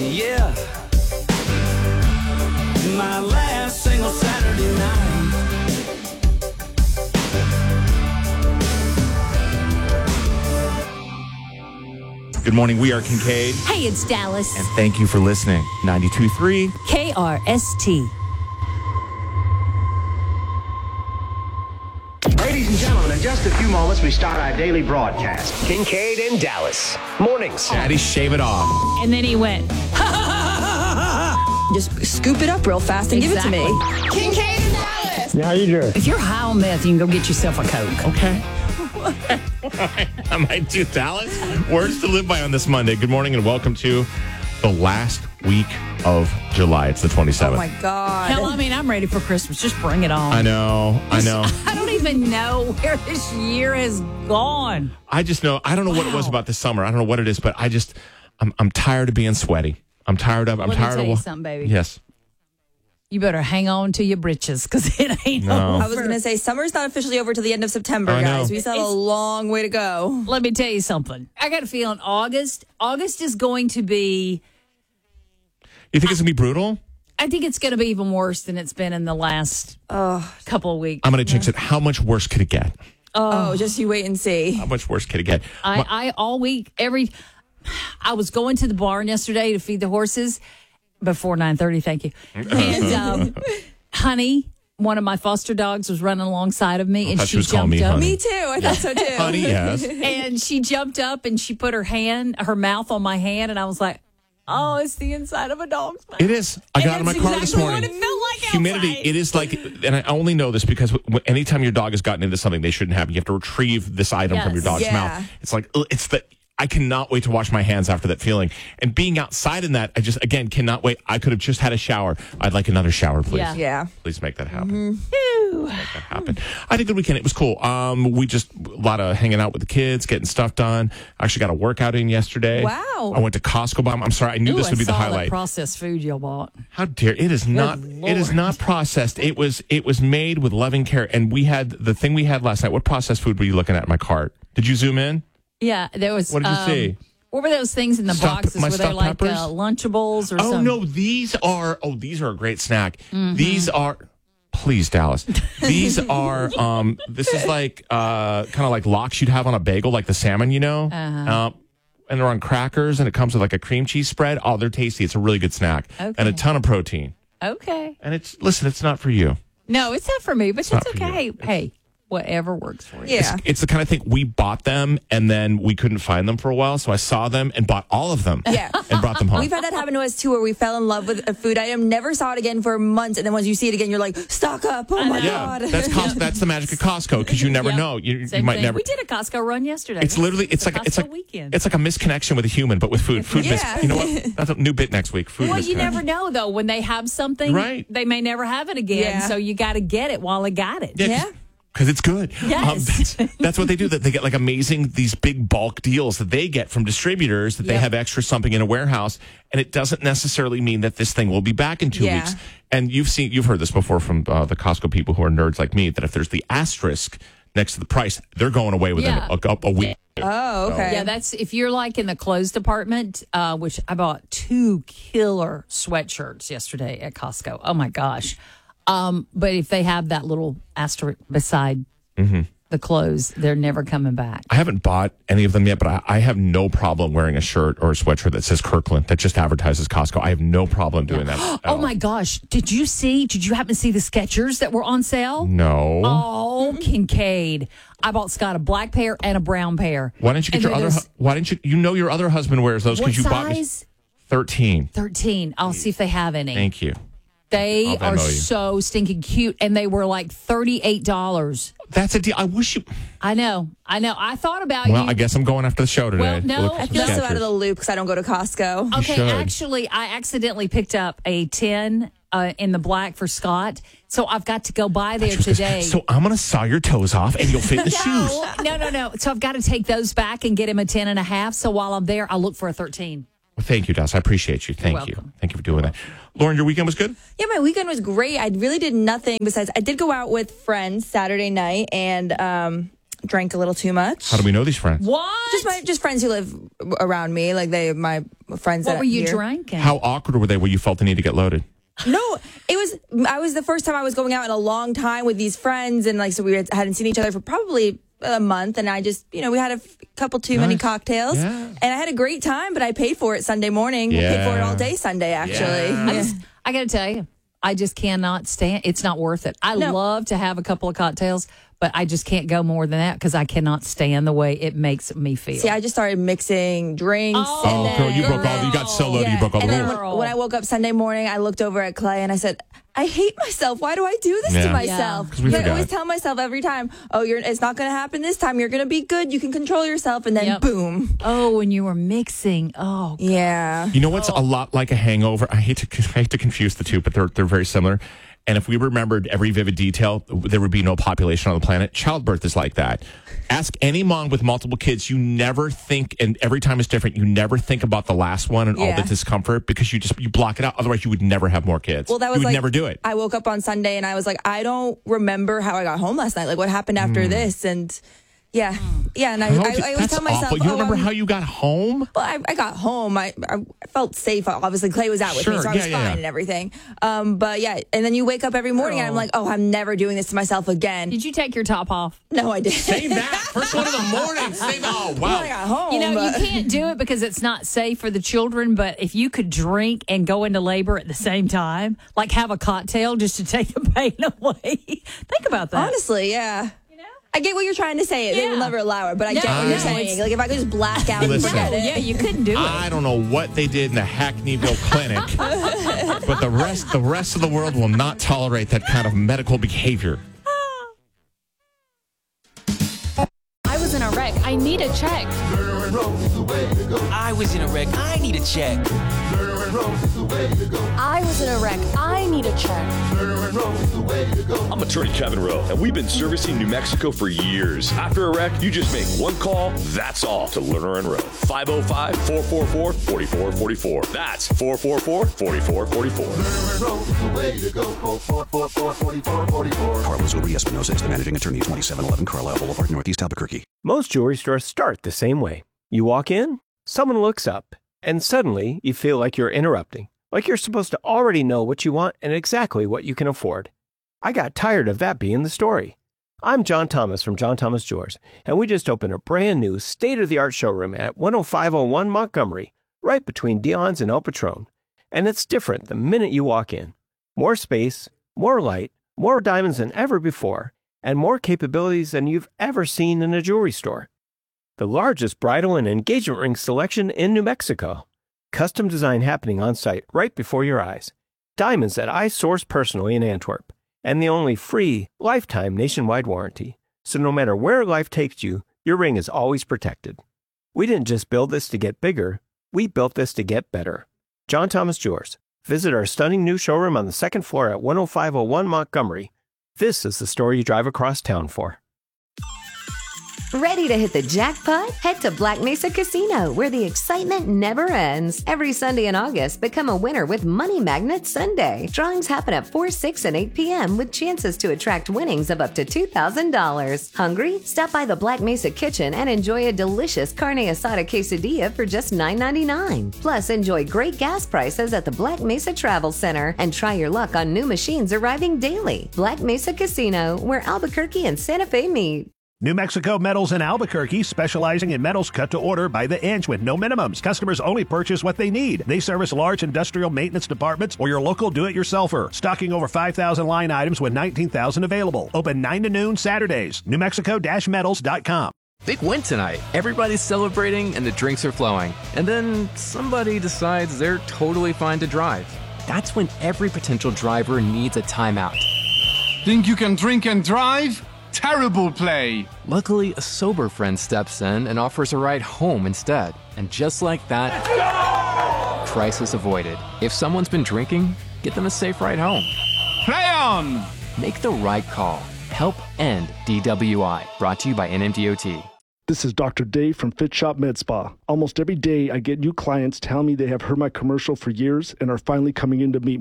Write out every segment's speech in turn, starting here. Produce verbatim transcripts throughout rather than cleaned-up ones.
Yeah. My last single Saturday night. Good morning. We are Kincaid. Hey, it's Dallas. And thank you for listening. ninety-two point three K R S T. Ladies and gentlemen, in just a few moments, we start our daily broadcast. Kincaid and Dallas. Mornings. Daddy, shave it off. And then he went, Just scoop it up real fast and Exactly. give it to me. Kincaid and Dallas. Yeah, how you doing? if you're high on meth, you can go get yourself a Coke. Okay. I might do Dallas. Words to live by on this Monday. Good morning and welcome to the last week of July. It's the Oh twenty-seventh. my God. Hell, I mean, I'm ready for Christmas. Just bring it on. I know. I know. I don't even know where this year has gone. I just know. I don't know what it was Wow. about this summer. I don't know what it is, but I just, I'm, I'm tired of being sweaty. I'm tired of, I'm Let me tired tell of. you something, baby. Yes. You better hang on to your britches because it ain't No. over. I was going to say, summer's not officially over till the end of September, I know. guys. We still have a It's- long way to go. Let me tell you something. I got a feeling August, August is going to be, You think it's going to be brutal? I think it's going to be even worse than it's been in the last couple of weeks. I'm going to jinx it. How much worse could it get? Oh, just you wait and see. How much worse could it get? I, I all week, every, I was going to the barn yesterday to feed the horses before nine thirty. Thank you. And um, Honey, one of my foster dogs, was running alongside of me, and thought she, she was calling jumped me up. Honey. Me too. I thought so too. Honey, yes. And she jumped up and she put her hand, her mouth on my hand, and I was like, "Oh, it's the inside of a dog's mouth." It is. I And got in my that's car exactly this morning. what it felt like Humidity. outside. It is like, and I only know this because w- anytime your dog has gotten into something they shouldn't have, you have to retrieve this item from your Yes. dog's Yeah. mouth. It's like, ugh, it's the, I cannot wait to wash my hands after that feeling. And being outside in that, I just, again, cannot wait. I could have just had a shower. I'd like another shower, please. Yeah. Yeah. Please make that happen. Make that happen. I had a good weekend. It was cool. Um, we just, a lot of hanging out with the kids, getting stuff done. I actually got a workout in yesterday. Wow. I went to Costco. I'm, I'm sorry. I knew Ooh, this would I be the saw that highlight. processed food you bought. How dare it is not it is Lord. not processed. It was it was made with loving care. And we had the thing we had last night. What processed food were you looking at in my cart? Did you zoom in? Yeah, there was. What did you um, see? What were those things in the Stuffed- boxes? my Were they stuffed like peppers? uh, Lunchables or Oh something? no, these are oh these are a great snack. Mm-hmm. These are please Dallas. These are um this is like uh kind of like lox you'd have on a bagel, like the salmon, you know. Uh-huh. Um, and they're on crackers, and it comes with like a cream cheese spread. Oh, they're tasty. It's a really good snack Okay. and a ton of protein. Okay. And it's listen, it's not for you. No, it's not for me, but not it's for okay. you. Hey, whatever works for you. Yeah. It's the kind of thing we bought them and then we couldn't find them for a while. So I saw them and bought all of them Yeah. and brought them home. We've had that happen to us too, where we fell in love with a food item, never saw it again for months, and then once you see it again, you're like, stock up. Oh my yeah, God. that's Costco, that's the magic of Costco because you never Yep. know. You, you Same might thing. never. We did a Costco run yesterday. It's literally it's a like it's Costco like weekend. it's like a misconnection with a human, but with food. Food. mis- Yeah. you know what? That's a new bit next week. Food. Well, you misconnection. never know though. When they have something, Right. they may never have it again. Yeah. So you got to get it while they got it. Yeah. Because it's good. Yes. that's, that's what they do. That they get like amazing these big bulk deals that they get from distributors that they Yep. have extra something in a warehouse, and it doesn't necessarily mean that this thing will be back in two Yeah. weeks. And you've seen you've heard this before from uh, the Costco people who are nerds like me that if there's the asterisk next to the price, they're going away within Yeah. a, a, a week. Oh, okay. Yeah, that's if you're like in the clothes department, uh, which I bought two killer sweatshirts yesterday at Costco. Oh my gosh. Um, but if they have that little asterisk beside Mm-hmm. the clothes, they're never coming back. I haven't bought any of them yet, but I, I have no problem wearing a shirt or a sweatshirt that says Kirkland that just advertises Costco. I have no problem doing that. at Oh all. my gosh. Did you see, did you happen to see the Skechers that were on sale? No. Oh, Kincaid. I bought Scott a black pair and a brown pair. Why didn't you get And your then other? there's- hu- Why didn't you? You know your other husband wears those What because you bought me size? thirteen. thirteen. I'll see if they have any. Thank you. They I'll are Venmo you. so stinking cute, and they were like thirty-eight dollars. That's a deal. I wish you. I know. I know. I thought about Well, you. I guess I'm going after the show today. Well, no, to look for I some I feel so Skechers. out of the loop because I don't go to Costco. okay, should. actually, I accidentally picked up a ten uh, in the black for Scott, so I've got to go by there today. So I'm going to saw your toes off and you'll fit in the shoes. no, no, no, no. So I've got to take those back and get him a ten and a half. So while I'm there, I'll look for a thirteen. Well, thank you, Das. I appreciate you. Thank you. welcome. Thank you for doing that. Lauren, your weekend was good? Yeah, my weekend was great. I really did nothing besides I did go out with friends Saturday night, and um, drank a little too much. How do we know these friends? What? Just my just friends who live around me, like they my friends. What that were you here. drinking? How awkward were they where you felt the need to get loaded? No, it was. I was the first time I was going out in a long time with these friends, and like so we had, hadn't seen each other for probably a month, and I just you know we had a f- couple too many Nice. cocktails, Yeah. and I had a great time. But I paid for it Sunday morning. We paid for it Yeah. all day Sunday actually. Yeah. I just, I got to tell you, I just cannot stand. It's not worth it. I No. love to have a couple of cocktails, but I just can't go more than that because I cannot stand the way it makes me feel. See, I just started mixing drinks. Oh, and Oh, then, girl, you broke all. and You got so loaded, you broke all the and then rules. when, when I woke up Sunday morning, I looked over at Clay and I said, I hate myself. Why do I do this Yeah. to myself? Yeah. 'Cause we But I forgot. always tell myself every time, oh, you're it's not going to happen this time. You're going to be good. You can control yourself. And then Yep. boom. Oh, when you were mixing. Oh, Yeah. You know what's a lot like a hangover? I hate to I hate to confuse the two, but they're they're very similar. And if we remembered every vivid detail, there would be no population on the planet. Childbirth is like that. Ask any mom with multiple kids. You never think, and every time it's different. You never think about the last one and all Yeah. the discomfort because you just you block it out. Otherwise, you would never have more kids. Well, that was you would like never do it. I woke up on Sunday and I was like, I don't remember how I got home last night. Like what happened after this? And yeah, yeah. And I, How I, did- I always that's tell myself, awful. You oh, remember I'm- how you got home? Well, I, I got home. I, I felt safe. Obviously, Clay was out with me, Sure. so I Yeah, was yeah, fine yeah. and everything. Um, but yeah, and then you wake up every morning and I'm like, oh, I'm never doing this to myself again. did you take your top off? No, I didn't. Save that first one in the morning. Save oh When I wow. got home. You know, but- you can't do it because it's not safe for the children. But if you could drink and go into labor at the same time, like have a cocktail just to take the pain away, think about that. Honestly, yeah. I get what you're trying to say. They will Yeah. never allow it, but I No, get what no, you're saying. it's- Like if I could just black out and Listen. forget Oh, it. yeah, you couldn't do it. I don't know what they did in the Hackneyville clinic, but the rest the rest of the world will not tolerate that kind of medical behavior. I was in a wreck. I need a check. I was in a wreck. I need a check. I was in a wreck. I need a check. I'm attorney Kevin Rowe, and we've been servicing New Mexico for years. After a wreck, you just make one call, that's all, to Lerner and Rowe. five oh five, four four four, four four four four. That's four four four, four four four four. Carlos Uri Espinosa is the managing attorney, twenty-seven eleven Carlisle Boulevard, Northeast Albuquerque. Most jewelry stores start the same way. You walk in, someone looks up, and suddenly you feel like you're interrupting, like you're supposed to already know what you want and exactly what you can afford. I got tired of that being the story. I'm John Thomas from John Thomas Jewelers, and we just opened a brand new state-of-the-art showroom at one oh five oh one Montgomery, right between Dion's and El Patron. And it's different the minute you walk in. More space, more light, more diamonds than ever before, and more capabilities than you've ever seen in a jewelry store. The largest bridal and engagement ring selection in New Mexico. Custom design happening on site right before your eyes. Diamonds that I source personally in Antwerp. And the only free, lifetime nationwide warranty. So no matter where life takes you, your ring is always protected. We didn't just build this to get bigger, we built this to get better. John Thomas Jewelers. Visit our stunning new showroom on the second floor at one oh five oh one Montgomery. This is the store you drive across town for. Ready to hit the jackpot? Head to Black Mesa Casino, where the excitement never ends. Every Sunday in August, become a winner with Money Magnet Sunday. Drawings happen at four, six, and eight p.m. with chances to attract winnings of up to two thousand dollars. Hungry? Stop by the Black Mesa Kitchen and enjoy a delicious carne asada quesadilla for just nine ninety-nine. Plus, enjoy great gas prices at the Black Mesa Travel Center and try your luck on new machines arriving daily. Black Mesa Casino, where Albuquerque and Santa Fe meet. New Mexico Metals in Albuquerque, specializing in metals cut to order by the inch with no minimums. Customers only purchase what they need. They service large industrial maintenance departments or your local do-it-yourselfer. Stocking over five thousand line items with nineteen thousand available. Open nine to noon Saturdays. New Mexico Metals dot com. Big win tonight. Everybody's celebrating and the drinks are flowing. And then somebody decides they're totally fine to drive. That's when every potential driver needs a timeout. Think you can drink and drive? Terrible play. Luckily, a sober friend steps in and offers a ride home instead. And just like that, crisis avoided. If someone's been drinking, get them a safe ride home. Play on! Make the right call. Help end D W I. Brought to you by N M D O T. This is Doctor Dave from Fit Shop Med Spa. Almost every day, I get new clients telling me they have heard my commercial for years and are finally coming in to meet me.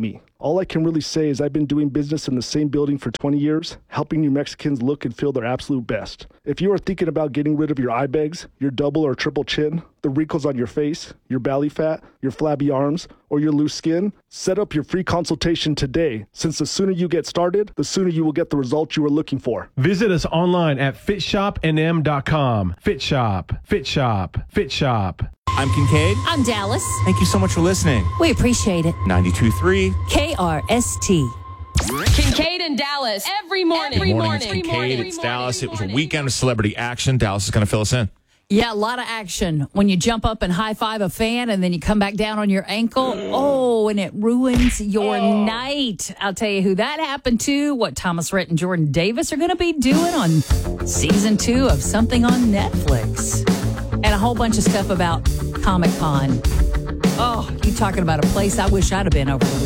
All I can really say is I've been doing business in the same building for twenty years, helping New Mexicans look and feel their absolute best. If you are thinking about getting rid of your eye bags, your double or triple chin, the wrinkles on your face, your belly fat, your flabby arms, or your loose skin, set up your free consultation today, since the sooner you get started, the sooner you will get the results you are looking for. Visit us online at fit shop n m dot com. Fit Shop, Fit Shop, Fit Shop. I'm Kincaid. I'm Dallas. Thank you so much for listening. We appreciate it. ninety-two point three K R S T. Kincaid and Dallas every morning. Good morning, it's Kincaid. It's Dallas. It was a weekend of celebrity action. Dallas is going to fill us in. Yeah, a lot of action. When you jump up and high five a fan and then you come back down on your ankle, oh, and it ruins your oh. night. I'll tell you who that happened to, what Thomas Rhett and Jordan Davis are going to be doing on season two of something on Netflix. And a whole bunch of stuff about Comic-Con. Oh, you talking about a place I wish I'd have been over the